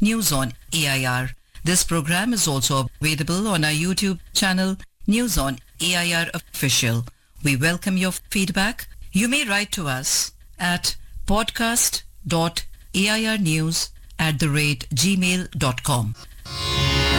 News on AIR. This program is also available on our YouTube channel, News on AIR Official. We welcome your feedback. You may write to us at podcast.airnews@gmail.com.